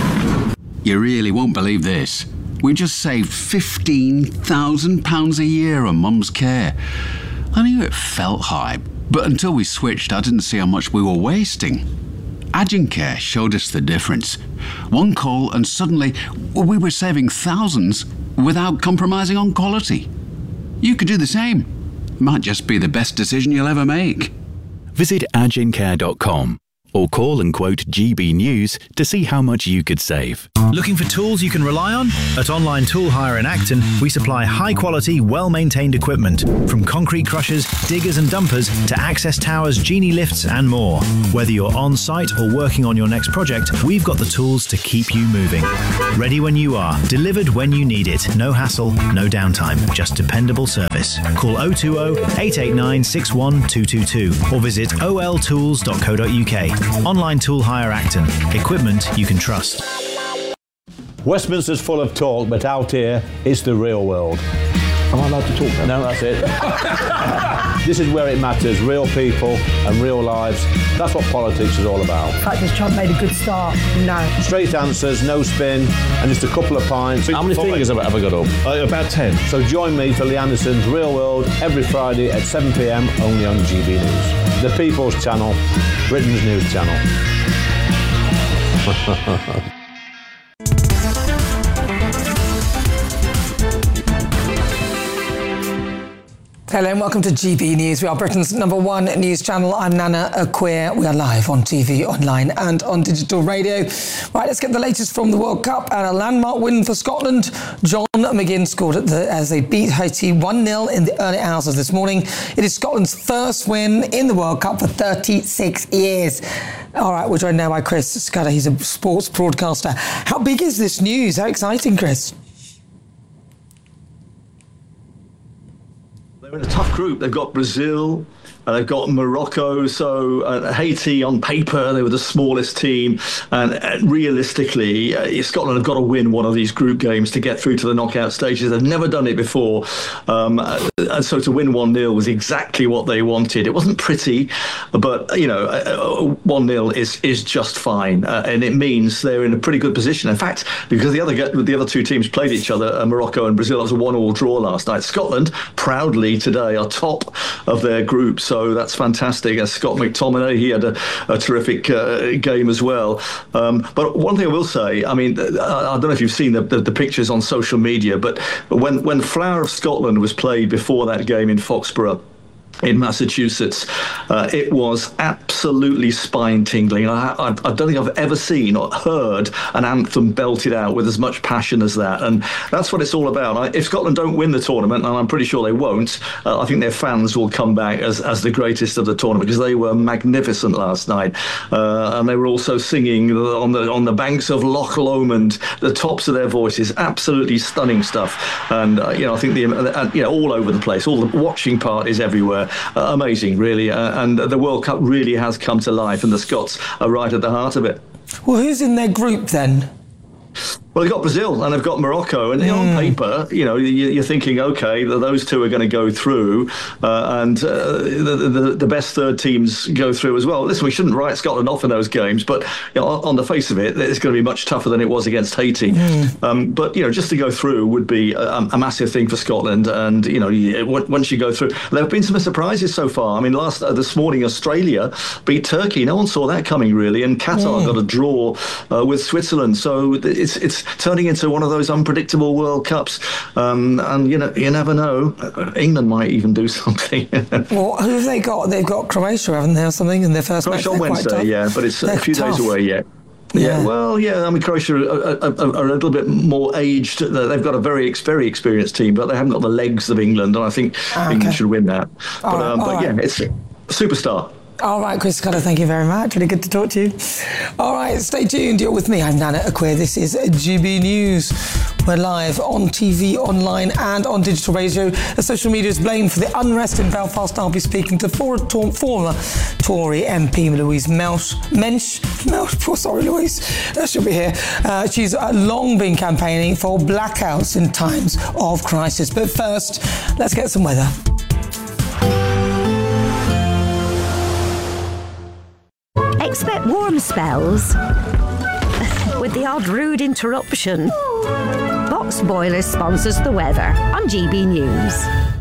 You really won't believe this. We just saved fifteen thousand pounds a year on Mum's care. I knew it felt high, but until we switched, I didn't see how much we were wasting. Agencare showed us the difference. One call and suddenly we were saving thousands without compromising on quality. You could do the same. Might just be the best decision you'll ever make. Visit agencare dot com or call and quote G B News to see how much you could save. Looking for tools you can rely on? At Online Tool Hire in Acton, we supply high-quality, well-maintained equipment, from concrete crushers, diggers and dumpers to access towers, genie lifts and more. Whether you're on-site or working on your next project, we've got the tools to keep you moving. Ready when you are, delivered when you need it. No hassle, no downtime, just dependable service. Call oh two oh, eight eight nine, six one two two two or visit o l tools dot co dot uk. Online Tool Hire Acton. Equipment you can trust. Westminster's full of talk, but out here, it's the real world. Am I allowed to talk now? No, that's it. This is where it matters. Real people and real lives. That's what politics is all about. In fact, has Trump made a good start? No. Straight answers, no spin, and just a couple of pints. How many fingers have I ever got up? Uh, about ten. So join me for Lee Anderson's Real World every Friday at seven p m only on G B News. The People's Channel, Britain's news channel. Hello and welcome to G B News. We are Britain's number one news channel. I'm Nana Acquia. We are live on T V, online and on digital radio. Right, let's get the latest from the World Cup and a landmark win for Scotland. John McGinn scored at the, as they beat Haiti one nil in the early hours of this morning. It is Scotland's first win in the World Cup for thirty-six years. All right, we're joined now by Chris Scudder. He's a sports broadcaster. How big is this news? How exciting, Chris? They're in a tough group. They've got Brazil, uh, they've got Morocco. So uh, Haiti, on paper, they were the smallest team. And uh, realistically, uh, Scotland have got to win one of these group games to get through to the knockout stages. They've never done it before. Um, and so to win one nil was exactly what they wanted. It wasn't pretty, but, you know, uh, one nil is is just fine. Uh, and it means they're in a pretty good position. In fact, because the other the other two teams played each other, uh, Morocco and Brazil, it was a one-all draw last night. Scotland, proudly today, are top of their group. So that's fantastic. And Scott McTominay, he had a, a terrific uh, game as well. Um, but one thing I will say, I mean, I don't know if you've seen the, the, the pictures on social media, but when, when Flower of Scotland was played before that game in Foxborough, in Massachusetts, uh, it was absolutely spine-tingling. I, I, I don't think I've ever seen or heard an anthem belted out with as much passion as that, and that's what it's all about. I, if Scotland don't win the tournament, and I'm pretty sure they won't, uh, I think their fans will come back as, as the greatest of the tournament, because they were magnificent last night, uh, and they were also singing on the on the banks of Loch Lomond, the tops of their voices, absolutely stunning stuff. And uh, you know, I think the uh, you know, all over the place, all the watching parties everywhere. Uh, amazing, really, uh, and the World Cup really has come to life, and the Scots are right at the heart of it. Well, who's in their group then? Well, they've got Brazil and they've got Morocco, and mm. on paper, you know, you're thinking, okay, those two are going to go through, uh, and uh, the, the the best third teams go through as well. Listen, we shouldn't write Scotland off in those games, but you know, on the face of it, it's going to be much tougher than it was against Haiti. Mm. Um, but you know, just to go through would be a, a massive thing for Scotland, and you know, once you go through, there have been some surprises so far. I mean, last uh, this morning, Australia beat Turkey. No one saw that coming really, and Qatar mm. got a draw uh, with Switzerland. So it's it's turning into one of those unpredictable World Cups, um, and you know, you never know. England might even do something. Well, who have they got? They've got Croatia, haven't they, or something in their first Croatia match? on Wednesday, yeah, but it's they're a few tough. days away yet. Yeah. yeah, well, yeah. I mean, Croatia are, are, are a little bit more aged. They've got a very, very experienced team, but they haven't got the legs of England, and I think ah, okay. England should win that. But, right, um, but right. yeah, it's a superstar. All right, Chris Scudder, thank you very much. Really good to talk to you. All right, stay tuned. You're with me. I'm Nana Acquia. This is G B News. We're live on T V, online and on digital radio. The social media is blamed for the unrest in Belfast. I'll be speaking to former, former Tory M P Louise Mensch. Mensch? Mensch? Oh, sorry, Louise. Uh, she'll be here. Uh, she's uh, long been campaigning for blackouts in times of crisis. But first, let's get some weather. Expect warm spells with the odd rude interruption. Box Boilers sponsors the weather on G B News.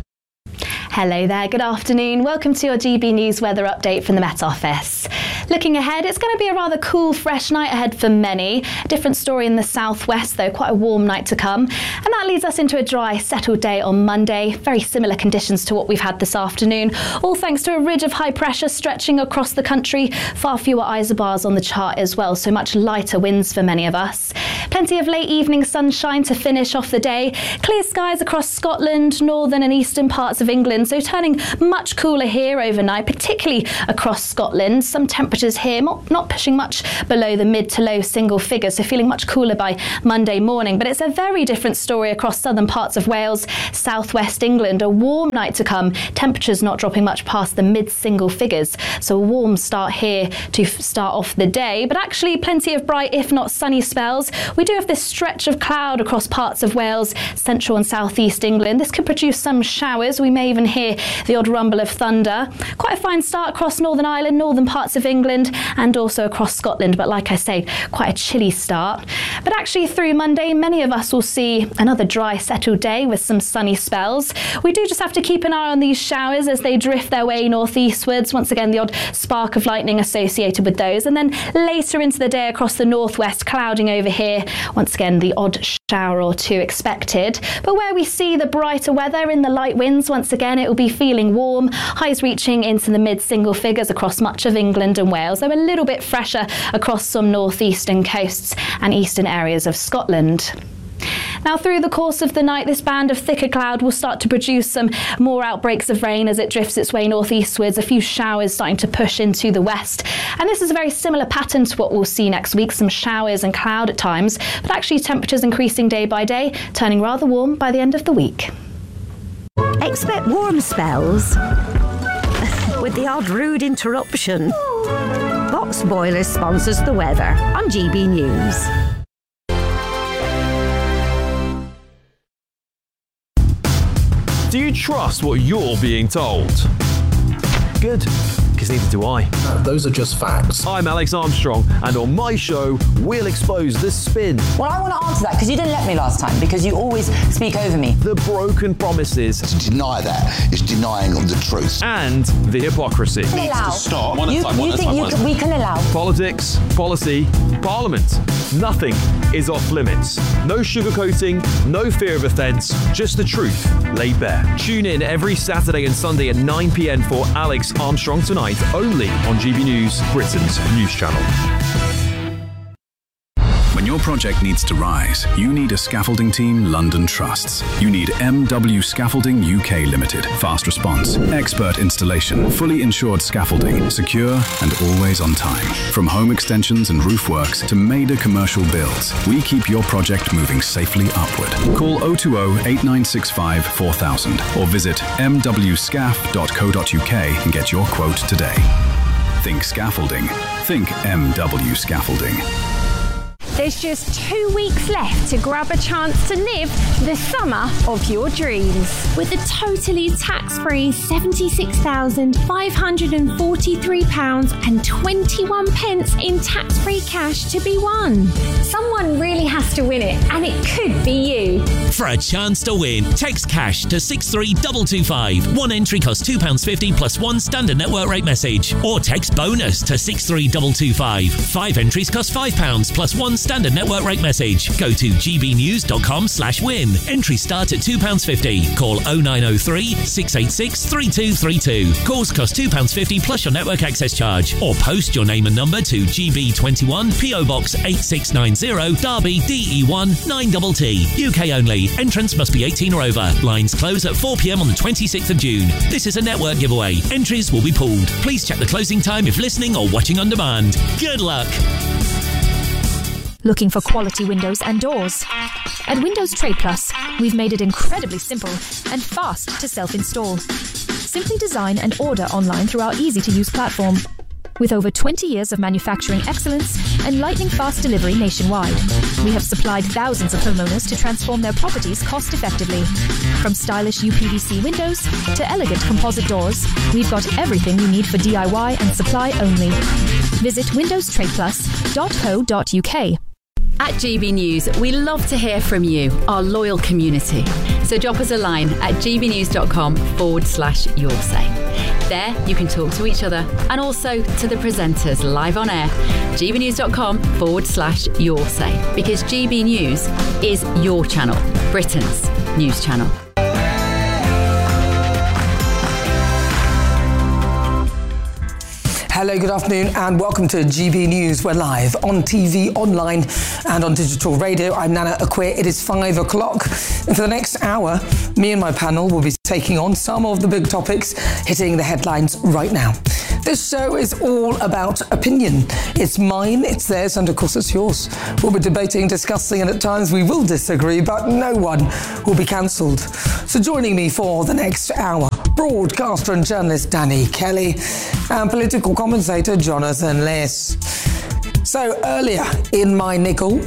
Hello there, good afternoon. Welcome to your G B News weather update from the Met Office. Looking ahead, it's going to be a rather cool, fresh night ahead for many. Different story in the southwest, though, quite a warm night to come. And that leads us into a dry, settled day on Monday. Very similar conditions to what we've had this afternoon, all thanks to a ridge of high pressure stretching across the country. Far fewer isobars on the chart as well, so much lighter winds for many of us. Plenty of late evening sunshine to finish off the day. Clear skies across Scotland, northern and eastern parts of England, so turning much cooler here overnight, particularly across Scotland. Some temperatures here not pushing much below the mid to low single figures, so feeling much cooler by Monday morning. But it's a very different story across southern parts of Wales, southwest England. A warm night to come, temperatures not dropping much past the mid single figures, so a warm start here to start off the day, but actually plenty of bright if not sunny spells. We do have this stretch of cloud across parts of Wales, central and southeast England. This could produce some showers. We may even hear the odd rumble of thunder. Quite a fine start across Northern Ireland, northern parts of England, and also across Scotland, but like I say, quite a chilly start. But actually through Monday, many of us will see another dry, settled day with some sunny spells. We do just have to keep an eye on these showers as they drift their way northeastwards. Once again, the odd spark of lightning associated with those. And then later into the day across the northwest, clouding over here. Once again, the odd shower or two expected. But where we see the brighter weather in the light winds, once again, it will be feeling warm. Highs reaching into the mid single figures across much of England and Wales. They're a little bit fresher across some northeastern coasts and eastern areas of Scotland. Now, through the course of the night, this band of thicker cloud will start to produce some more outbreaks of rain as it drifts its way northeastwards, a few showers starting to push into the west. And this is a very similar pattern to what we'll see next week, some showers and cloud at times, but actually temperatures increasing day by day, turning rather warm by the end of the week. Expect warm spells with the odd rude interruption. Box Boilers sponsors the weather on G B News. Do you trust what you're being told? Good, because neither do I. No, those are just facts. I'm Alex Armstrong, and on my show, we'll expose the spin. Well, I want to answer that, because you didn't let me last time, because you always speak over me. The broken promises. To deny that is denying the truth. And the hypocrisy. We can allow. Stop. One at a time, one at a time, one at a time. We can allow. Politics, policy, parliament. Nothing is off limits. No sugarcoating, no fear of offence, just the truth laid bare. Tune in every Saturday and Sunday at nine p.m. for Alex Armstrong Tonight, only on G B News, Britain's news channel. When your project needs to rise, you need a scaffolding team London trusts. You need M W Scaffolding U K Limited. Fast response, expert installation, fully insured scaffolding, secure and always on time. From home extensions and roof works to major commercial builds, we keep your project moving safely upward. Call oh two oh, eight nine six five, four thousand or visit m w scaff dot co dot u k and get your quote today. Think scaffolding. Think M W Scaffolding. There's just two weeks left to grab a chance to live the summer of your dreams. With a totally tax-free seventy-six thousand five hundred forty-three pounds and twenty-one pence in tax-free cash to be won. Someone really has to win it, and it could be you. For a chance to win, text cash to six three two two five. One entry costs two pounds fifty plus one standard network rate message. Or text bonus to six three two two five. Five entries cost five pounds plus one standard network rate message. Go to gbnews.com slash win. Entries start at two pounds fifty. Call oh nine oh three, six eight six, three two three two. Calls cost two pounds fifty plus your network access charge. Or post your name and number to G B twenty-one, P O Box eight six nine zero, Derby, D E one nine T T. U K only. Entrance must be eighteen or over. Lines close at four p m on the twenty-sixth of June. This is a network giveaway. Entries will be pooled. Please check the closing time if listening or watching on demand. Good luck. Looking for quality windows and doors? At Windows Trade Plus, we've made it incredibly simple and fast to self-install. Simply design and order online through our easy-to-use platform. With over twenty years of manufacturing excellence and lightning-fast delivery nationwide, we have supplied thousands of homeowners to transform their properties cost-effectively. From stylish U P V C windows to elegant composite doors, we've got everything you need for D I Y and supply only. Visit windows trade plus dot co dot U K. At G B News, we love to hear from you, our loyal community. So drop us a line at gbnews.com forward slash your say. There, you can talk to each other and also to the presenters live on air. gbnews.com forward slash your say. Because G B News is your channel, Britain's news channel. Hello, good afternoon, and welcome to G B News. We're live on T V, online, and on digital radio. I'm Nana Akwe. It is five o'clock. And for the next hour, me and my panel will be taking on some of the big topics hitting the headlines right now. This show is all about opinion. It's mine, it's theirs, and of course it's yours. We'll be debating, discussing, and at times we will disagree, but no one will be cancelled. So joining me for the next hour, broadcaster and journalist Danny Kelly and political commentator Jonathan Less. So earlier in my nickel,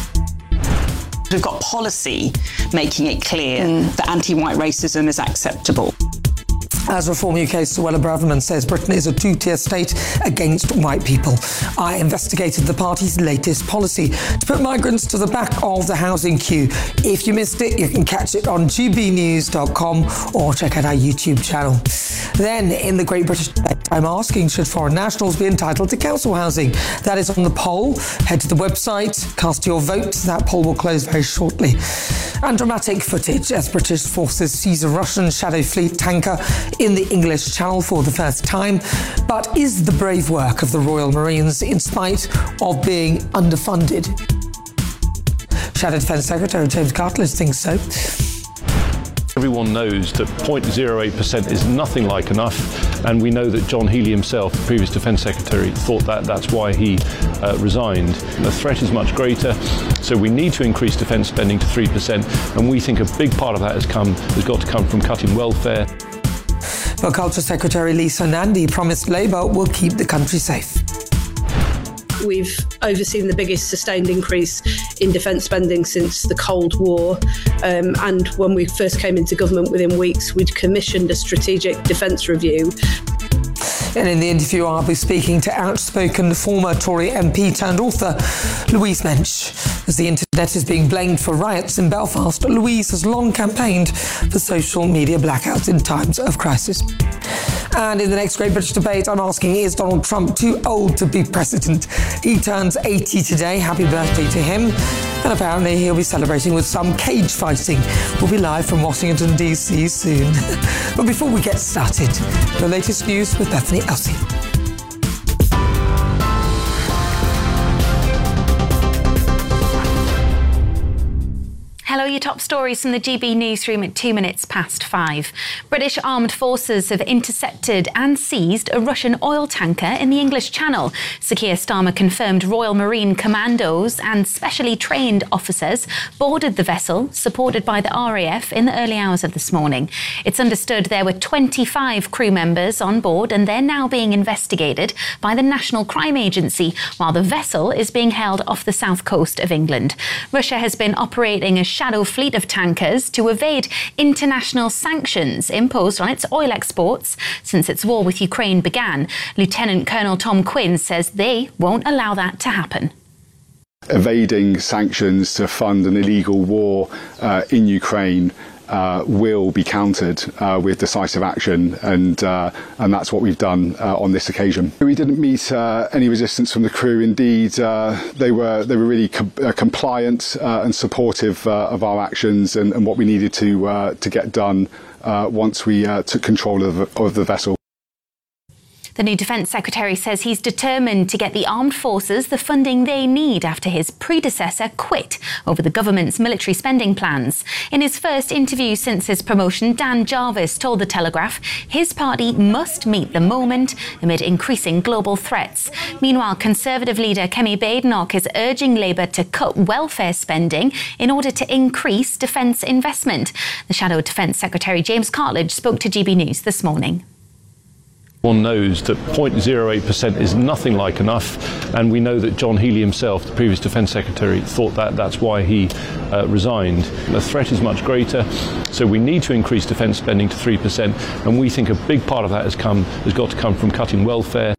we've got policy making it clear mm. that anti-white racism is acceptable. As Reform U K's Suella Braverman says, Britain is a two-tier state against white people. I investigated the party's latest policy to put migrants to the back of the housing queue. If you missed it, you can catch it on g b news dot com or check out our YouTube channel. Then, in the Great British Debate, I'm asking, should foreign nationals be entitled to council housing? That is on the poll. Head to the website, cast your vote. That poll will close very shortly. And dramatic footage as British forces seize a Russian Shadow Fleet tanker in the English Channel for the first time. But is the brave work of the Royal Marines in spite of being underfunded? Shadow Defence Secretary James Cartledge thinks so. Everyone knows that zero point zero eight percent is nothing like enough, and we know that John Healey himself, the previous Defence Secretary, thought that that's why he uh, resigned. The threat is much greater, so we need to increase defence spending to three percent, and we think a big part of that has come has got to come from cutting welfare. Well, Culture Secretary Lisa Nandy promised Labour will keep the country safe. We've overseen the biggest sustained increase in defence spending since the Cold War. Um, and when we first came into government, within weeks, we'd commissioned a strategic defence review. And in the interview, I'll be speaking to outspoken former Tory M P turned author Louise Mensch. As the internet is being blamed for riots in Belfast, Louise has long campaigned for social media blackouts in times of crisis. And in the next Great British Debate, I'm asking, is Donald Trump too old to be president? He turns eighty today. Happy birthday to him. And apparently he'll be celebrating with some cage fighting. We'll be live from Washington, D C soon. But before we get started, the latest news with Bethany Elsey. Hello your top stories from the G B newsroom at two minutes past five. British armed forces have intercepted and seized a Russian oil tanker in the English Channel. Sir Keir Starmer confirmed Royal Marine Commandos and specially trained officers boarded the vessel, supported by the R A F, in the early hours of this morning. It's understood there were twenty-five crew members on board, and they're now being investigated by the National Crime Agency, while the vessel is being held off the south coast of England. Russia has been operating a shadow fleet of tankers to evade international sanctions imposed on its oil exports since its war with Ukraine began. Lieutenant Colonel Tom Quinn says they won't allow that to happen. Evading sanctions to fund an illegal war uh, in Ukraine Uh, will be countered uh, with decisive action, and uh, and that's what we've done uh, on this occasion. We didn't meet uh, any resistance from the crew. Indeed, uh, they were they were really com- uh, compliant uh, and supportive uh, of our actions and, and what we needed to uh, to get done uh, once we uh, took control of, of the vessel. The new Defence Secretary says he's determined to get the armed forces the funding they need after his predecessor quit over the government's military spending plans. In his first interview since his promotion, Dan Jarvis told The Telegraph his party must meet the moment amid increasing global threats. Meanwhile, Conservative leader Kemi Badenoch is urging Labour to cut welfare spending in order to increase defence investment. The Shadow Defence Secretary James Cartledge spoke to G B News this morning. One knows that zero point zero eight percent is nothing like enough, and we know that John Healey himself, the previous Defence Secretary, thought that that's why he uh, resigned. The threat is much greater, so we need to increase defence spending to three percent, and we think a big part of that has come has got to come from cutting welfare.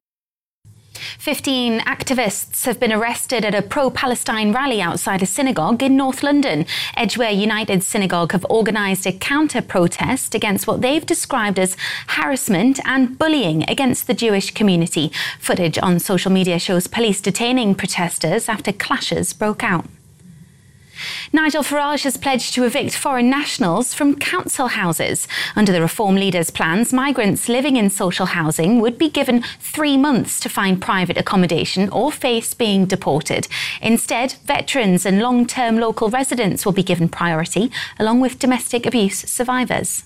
Fifteen activists have been arrested at a pro-Palestine rally outside a synagogue in North London. Edgware United Synagogue have organised a counter-protest against what they've described as harassment and bullying against the Jewish community. Footage on social media shows police detaining protesters after clashes broke out. Nigel Farage has pledged to evict foreign nationals from council houses. Under the Reform leader's plans, migrants living in social housing would be given three months to find private accommodation or face being deported. Instead, veterans and long-term local residents will be given priority, along with domestic abuse survivors.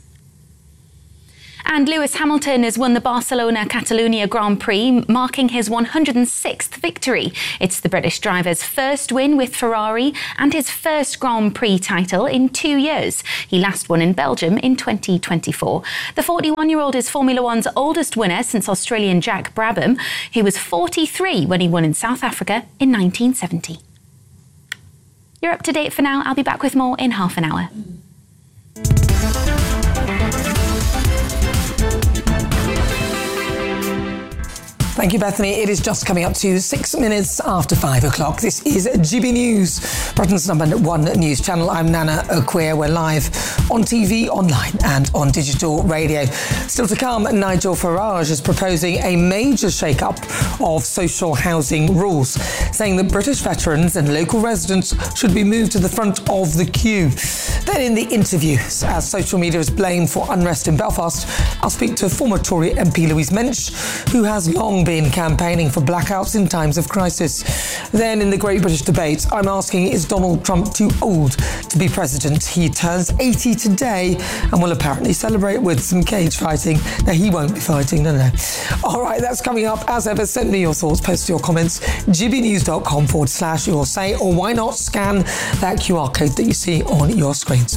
And Lewis Hamilton has won the Barcelona-Catalunya Grand Prix, marking his one hundred sixth victory. It's the British driver's first win with Ferrari and his first Grand Prix title in two years. He last won in Belgium in twenty twenty-four. The forty-one-year-old is Formula One's oldest winner since Australian Jack Brabham. He was forty-three when he won in South Africa in nineteen seventy. You're up to date for now. I'll be back with more in half an hour. Thank you, Bethany. It is just coming up to six minutes after five o'clock. This is G B News, Britain's number one news channel. I'm Nana Okwia. We're live on T V, online and on digital radio. Still to come, Nigel Farage is proposing a major shake-up of social housing rules, saying that British veterans and local residents should be moved to the front of the queue. Then in the interviews, as social media is blamed for unrest in Belfast, I'll speak to former Tory M P Louise Mensch, who has long been campaigning for blackouts in times of crisis. Then in the Great British Debate, I'm asking, is Donald Trump too old to be president? He turns eighty today and will apparently celebrate with some cage fighting. Now, he won't be fighting, no, no. All right, that's coming up. As ever, send me your thoughts, post your comments, gbnews.com forward slash your say, or why not scan that Q R code that you see on your screens.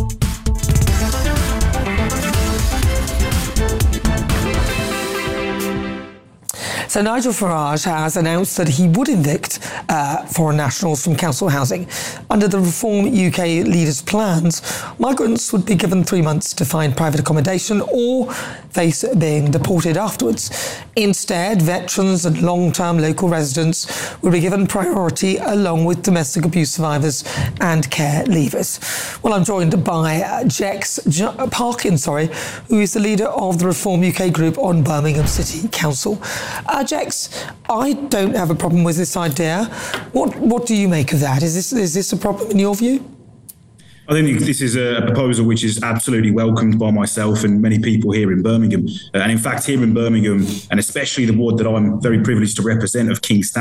So Nigel Farage has announced that he would evict uh, foreign nationals from council housing. Under the Reform U K leader's plans, migrants would be given three months to find private accommodation or face being deported afterwards. Instead, veterans and long-term local residents would be given priority along with domestic abuse survivors and care leavers. Well, I'm joined by uh, Jex J- Parkin, sorry, who is the leader of the Reform U K group on Birmingham City Council. Uh, Jex, I don't have a problem with this idea. What what do you make of that? Is this is this a problem in your view? I think this is a proposal which is absolutely welcomed by myself and many people here in Birmingham. Uh, and in fact, here in Birmingham, and especially the ward that I'm very privileged to represent of King's Standing,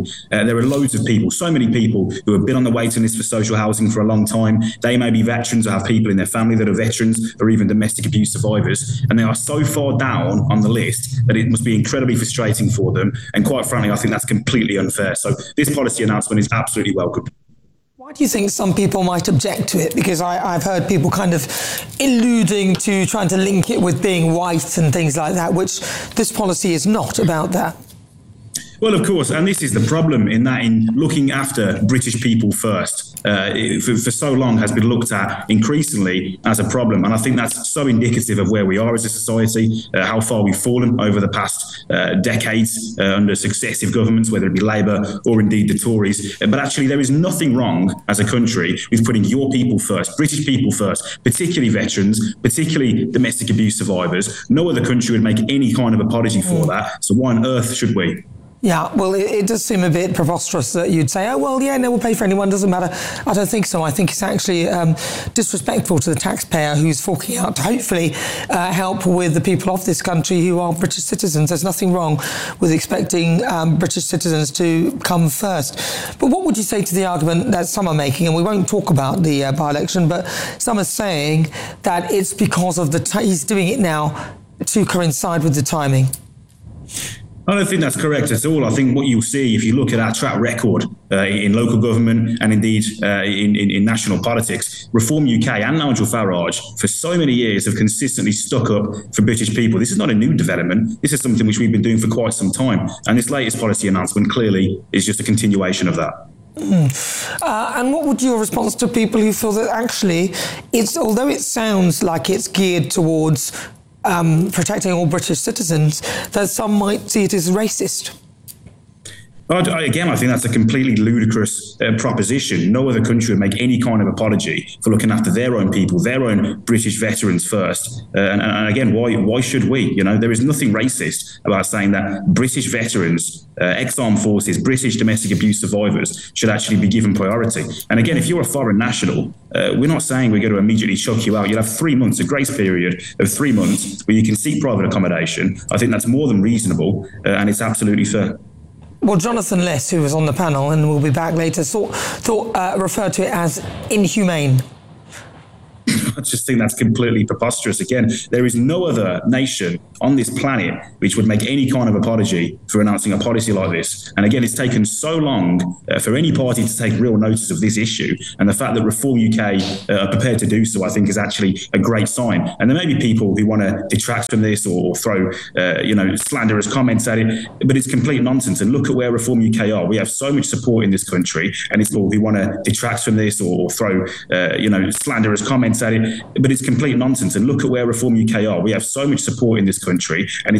Uh, there are loads of people, so many people who have been on the waiting list for social housing for a long time. They may be veterans or have people in their family that are veterans or even domestic abuse survivors. And they are so far down on the list that it must be incredibly frustrating for them. And quite frankly, I think that's completely unfair. So this policy announcement is absolutely welcome. Why do you think some people might object to it? Because I, I've heard people kind of alluding to trying to link it with being white and things like that, which this policy is not about that. Well, of course, and this is the problem in that in looking after British people first, uh, for, for so long has been looked at increasingly as a problem. And I think that's so indicative of where we are as a society, uh, how far we've fallen over the past uh, decades uh, under successive governments, whether it be Labour or indeed the Tories. But actually, there is nothing wrong as a country with putting your people first, British people first, particularly veterans, particularly domestic abuse survivors. No other country would make any kind of apology for mm. that. So why on earth should we? Yeah, well, it, it does seem a bit preposterous that you'd say, oh, well, yeah, no, we'll pay for anyone, doesn't matter. I don't think so. I think it's actually um, disrespectful to the taxpayer who's forking out to hopefully uh, help with the people of this country who are British citizens. There's nothing wrong with expecting um, British citizens to come first. But what would you say to the argument that some are making, and we won't talk about the uh, by-election, but some are saying that it's because of the, t- he's doing it now to coincide with the timing? I don't think that's correct at all. I think what you'll see if you look at our track record uh, in local government and indeed uh, in, in, in national politics, Reform U K and Nigel Farage for so many years have consistently stuck up for British people. This is not a new development. This is something which we've been doing for quite some time. And this latest policy announcement clearly is just a continuation of that. Mm. Uh, and what would your response to people who feel that actually, it's although it sounds like it's geared towards Um, protecting all British citizens, that some might see it as racist? Again, I think that's a completely ludicrous uh, proposition. No other country would make any kind of apology for looking after their own people, their own British veterans first. Uh, and, and again, why why should we? You know, there is nothing racist about saying that British veterans, uh, ex-armed forces, British domestic abuse survivors should actually be given priority. And again, if you're a foreign national, uh, we're not saying we're going to immediately chuck you out. You'll have three months, a grace period of three months where you can seek private accommodation. I think that's more than reasonable, uh, and it's absolutely fair. Well, Jonathan Less, who was on the panel and will be back later, thought, thought uh, referred to it as inhumane. I just think that's completely preposterous. Again, there is no other nation on this planet which would make any kind of apology for announcing a policy like this. And again, it's taken so long uh, for any party to take real notice of this issue. And the fact that Reform U K uh, are prepared to do so, I think, is actually a great sign. And there may be people who want to detract from this or, or throw, uh, you know, slanderous comments at it, but it's complete nonsense. And look at where Reform U K are. We have so much support in this country, and it's people who want to detract from this or, or throw, uh, you know, slanderous comments at it. But it's complete nonsense. And look at where Reform U K are. We have so much support in this country, and it's